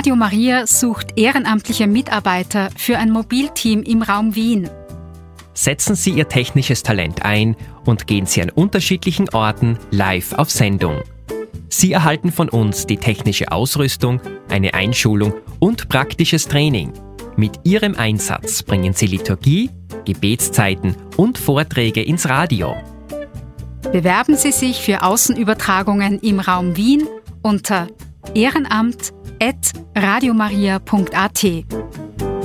Radio Maria sucht ehrenamtliche Mitarbeiter für ein Mobilteam im Raum Wien. Setzen Sie Ihr technisches Talent ein und gehen Sie an unterschiedlichen Orten live auf Sendung. Sie erhalten von uns die technische Ausrüstung, eine Einschulung und praktisches Training. Mit Ihrem Einsatz bringen Sie Liturgie, Gebetszeiten und Vorträge ins Radio. Bewerben Sie sich für Außenübertragungen im Raum Wien unter ehrenamt@radiomaria.at.